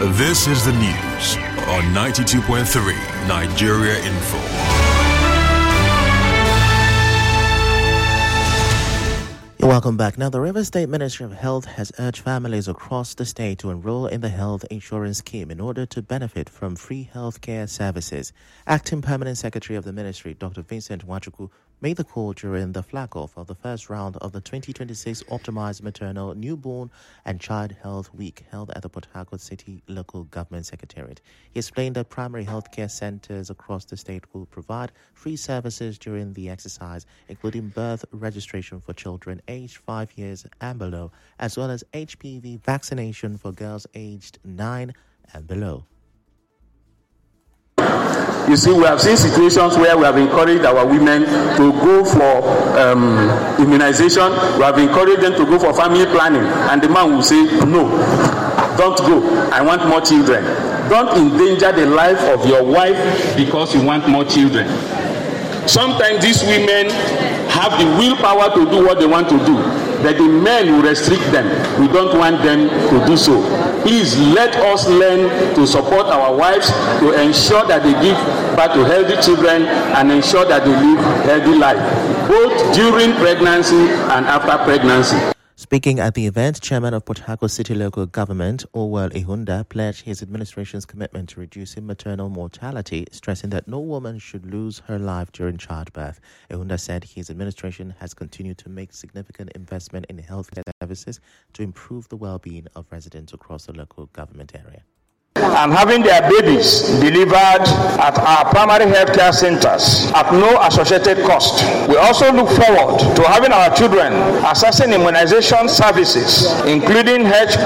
This is the news on 92.3 Nigeria Info. Welcome back. Now, the Rivers State Ministry of Health has urged families across the state to enroll in the health insurance scheme in order to benefit from free health care services. Acting Permanent Secretary of the Ministry, Dr. Vincent Nwachukwu, made the call during the flag-off of the first round of the 2026 Optimized Maternal, Newborn and Child Health Week held at the Port Harcourt City Local Government Secretariat. He explained that primary health care centers across the state will provide free services during the exercise, including birth registration for children aged 5 years and below, as well as HPV vaccination for girls aged 9 and below. You see, we have seen situations where we have encouraged our women to go for immunization. We have encouraged them to go for family planning. And the man will say, no, don't go. I want more children. Don't endanger the life of your wife because you want more children. Sometimes these women have the willpower to do what they want to do, but the men will restrict them. We don't want them to do so. Please let us learn to support our wives, to ensure that they give birth to healthy children and ensure that they live a healthy life, both during pregnancy and after pregnancy. Speaking at the event, Chairman of Port Harcourt City Local Government, Owell Ihunda, pledged his administration's commitment to reducing maternal mortality, stressing that no woman should lose her life during childbirth. Ihunda said his administration has continued to make significant investment in healthcare services to improve the well-being of residents across the local government area. And having their babies delivered at our primary healthcare centers at no associated cost. We also look forward to having our children accessing immunization services, including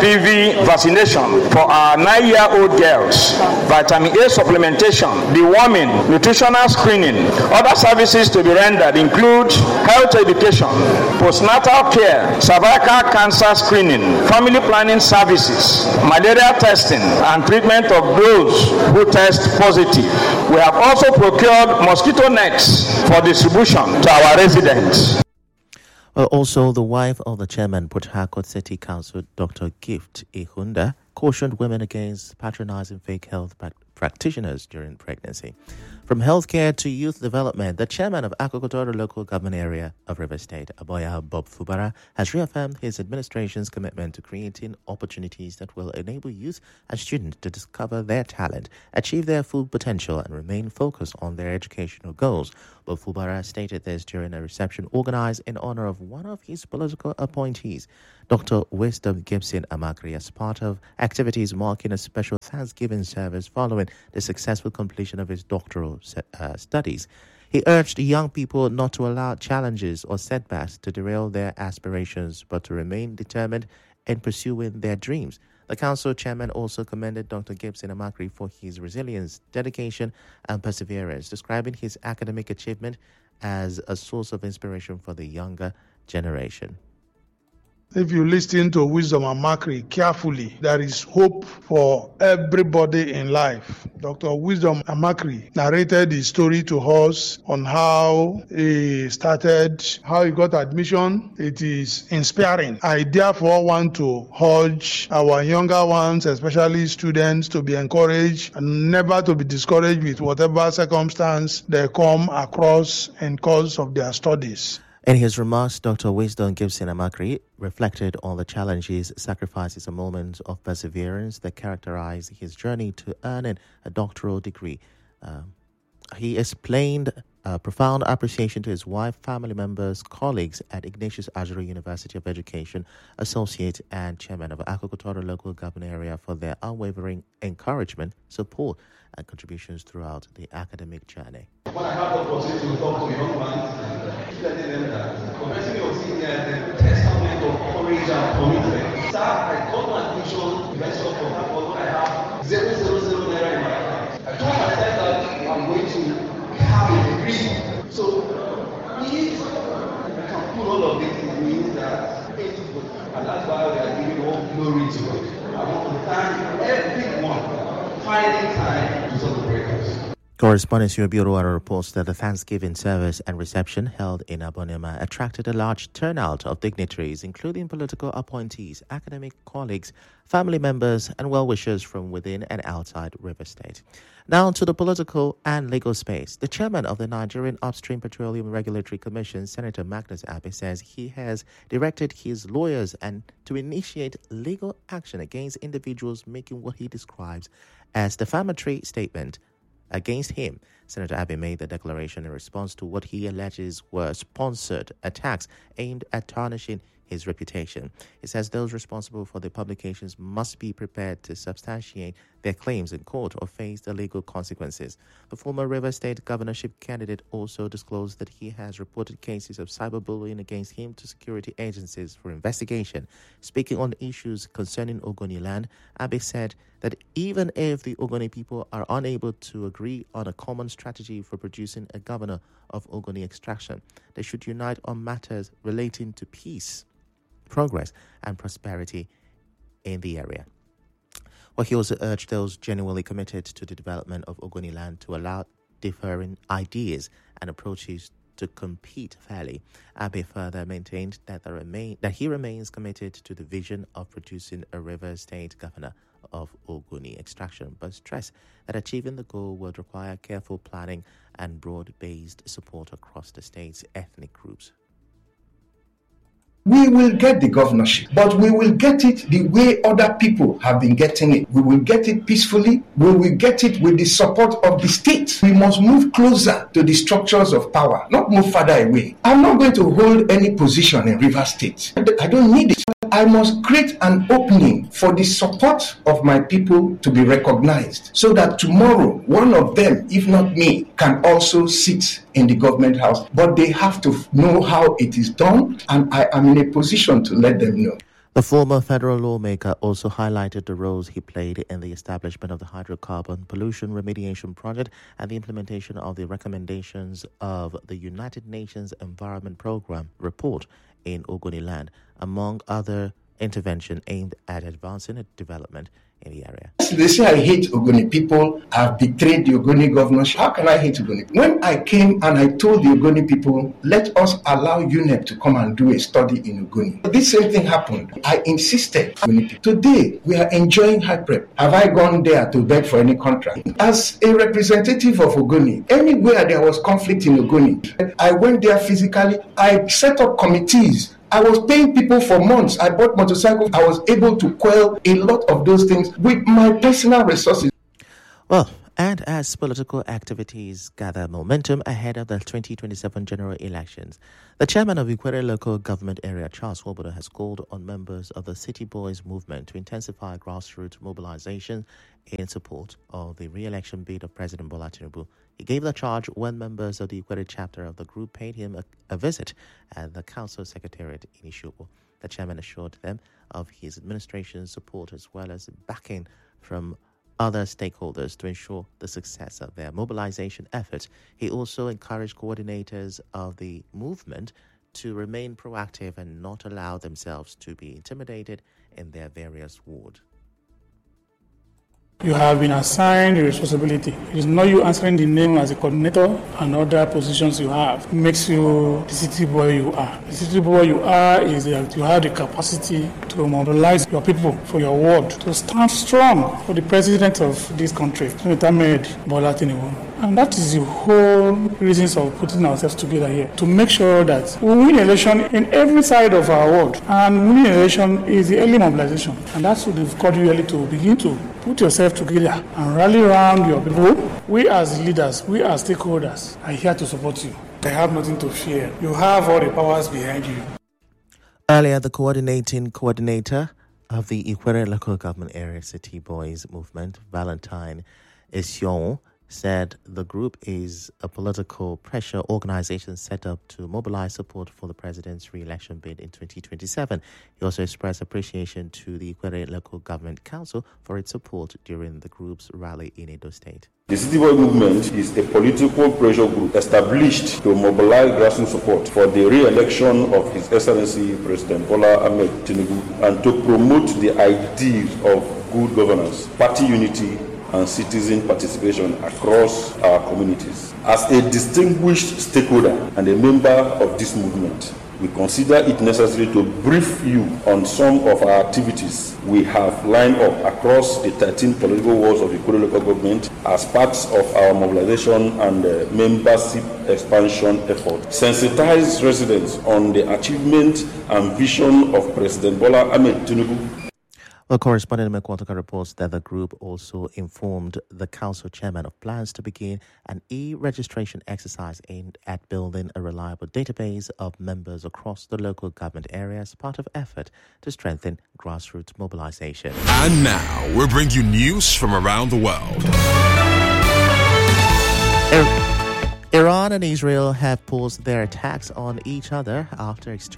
HPV vaccination for our 9-year-old girls, vitamin A supplementation, deworming, nutritional screening. Other services to be rendered include health education, postnatal care, cervical cancer screening, family planning services, malaria testing, and treatment of those who test positive. We have also procured mosquito nets for distribution to our residents. Well, also, the wife of the chairman, Port Harcourt City Council, Dr. Gift Ihunda, cautioned women against patronizing fake health practitioners during pregnancy. From healthcare to youth development, the chairman of Akokotoro Local Government Area of Rivers State, Aboya Bob Fubara, has reaffirmed his administration's commitment to creating opportunities that will enable youth and students to discover their talent, achieve their full potential, and remain focused on their educational goals. Bob Fubara stated this during a reception organized in honor of one of his political appointees, Dr. Wisdom Gibson Amakri, as part of activities marking a special Thanksgiving service following the successful completion of his doctoral studies. He urged young people not to allow challenges or setbacks to derail their aspirations, but to remain determined in pursuing their dreams. The council chairman also commended Dr. Gibson Amakri for his resilience, dedication, and perseverance, describing his academic achievement as a source of inspiration for the younger generation. If you listen to Wisdom Amakri carefully, there is hope for everybody in life. Dr. Wisdom Amakri narrated his story to us on how he started, how he got admission. It is inspiring. I therefore want to urge our younger ones, especially students, to be encouraged and never to be discouraged with whatever circumstance they come across in course of their studies. In his remarks, Dr. Wisdom Gibson Amakri reflected on the challenges, sacrifices, and moments of perseverance that characterized his journey to earning a doctoral degree. He explained profound appreciation to his wife, family members, colleagues at Ignatius Azure University of Education, associate and chairman of Akokotoro Local Government Area for their unwavering encouragement, support, and contributions throughout the academic journey. When I have the opportunity to talk to young ones, letting them that conversing your senior, the testament of courage and commitment. Sir, I got my admission, University of Port Harcourt, when I have 000 naira in my account. I told myself that I'm going to have a degree. So, if I can put all of this, it means that anybody, and that's why we are giving all glory to God. I want to thank everyone finding time to celebrate us. Correspondent Bureau reports that the Thanksgiving service and reception held in Abonema attracted a large turnout of dignitaries, including political appointees, academic colleagues, family members, and well-wishers from within and outside River State. Now to the political and legal space. The chairman of the Nigerian Upstream Petroleum Regulatory Commission, Senator Magnus Abbey, says he has directed his lawyers to initiate legal action against individuals making what he describes as defamatory statement against him. Senator Abbey made the declaration in response to what he alleges were sponsored attacks aimed at tarnishing his reputation. He says those responsible for the publications must be prepared to substantiate their claims in court or face the legal consequences. The former River State governorship candidate also disclosed that he has reported cases of cyberbullying against him to security agencies for investigation. Speaking on issues concerning Ogoni land, Abbey said that even if the Ogoni people are unable to agree on a common strategy for producing a governor of Ogoni extraction, they should unite on matters relating to peace, progress, and prosperity in the area. Well, he also urged those genuinely committed to the development of Ogoni land to allow differing ideas and approaches to compete fairly. Abbey further maintained that he remains committed to the vision of producing a River State governor of Ogoni extraction, but stressed that achieving the goal would require careful planning and broad-based support across the state's ethnic groups. We will get the governorship, but we will get it the way other people have been getting it. We will get it peacefully. We will get it with the support of the state. We must move closer to the structures of power, not move further away. I'm not going to hold any position in River State. I don't need it. I must create an opening for the support of my people to be recognized so that tomorrow one of them, if not me, can also sit in the government house. But they have to know how it is done, and I am in a position to let them know. The former federal lawmaker also highlighted the roles he played in the establishment of the hydrocarbon pollution remediation project and the implementation of the recommendations of the United Nations Environment Programme report in Ogoni land, among other interventions aimed at advancing development in the area. They say I hate Ogoni people. I've betrayed the Ogoni governorship. How can I hate Ogoni? When I came and I told the Ogoni people, let us allow UNEP to come and do a study in Ogoni. This same thing happened. I insisted. Today, we are enjoying high prep. Have I gone there to beg for any contract? As a representative of Ogoni, anywhere there was conflict in Ogoni, I went there physically. I set up committees. I was paying people for months. I bought motorcycles. I was able to quell a lot of those things with my personal resources. Well, and as political activities gather momentum ahead of the 2027 general elections, the chairman of Ikwere Local Government Area, Charles Swoboda, has called on members of the City Boys movement to intensify grassroots mobilization in support of the re-election bid of President Bola Tinubu. He gave the charge when members of the Ikwere chapter of the group paid him a visit at the council secretariat in Ishobo. The chairman assured them of his administration's support as well as backing from other stakeholders to ensure the success of their mobilization efforts. He also encouraged coordinators of the movement to remain proactive and not allow themselves to be intimidated in their various wards. You have been assigned a responsibility. It is not you answering the name as a coordinator and other positions you have. It makes you the city boy you are. The city boy you are is that you have the capacity to mobilize your people for your ward, to stand strong for the president of this country, Senator Ahmed Bola Tinubu. And that is the whole reasons of putting ourselves together here, to make sure that we win election in every side of our ward. And winning election is the early mobilization. And that's what they've called you really to begin to put yourself together and rally around your people. We as leaders, we as stakeholders are here to support you. I have nothing to fear. You have all the powers behind you. Earlier, the coordinator of the Ikwere Local Government Area City Boys movement, Valentine Esion, said the group is a political pressure organization set up to mobilize support for the president's re-election bid in 2027. He also expressed appreciation to the Ikwere Local Government Council for its support during the group's rally in Edo State. The City Boy movement is a political pressure group established to mobilize grassroots support for the re-election of His Excellency President Bola Ahmed Tinubu and to promote the ideas of good governance, party unity, and citizen participation across our communities. As a distinguished stakeholder and a member of this movement, we consider it necessary to brief you on some of our activities we have lined up across the 13 political wards of Ikoro local government as parts of our mobilization and membership expansion effort. Sensitize residents on the achievement and vision of President Bola Ahmed Tinubu. Well, correspondent Mekwatika reports that the group also informed the council chairman of plans to begin an e-registration exercise aimed at building a reliable database of members across the local government area as part of effort to strengthen grassroots mobilization. And now we'll bring you news from around the world. Iran and Israel have paused their attacks on each other after exchanging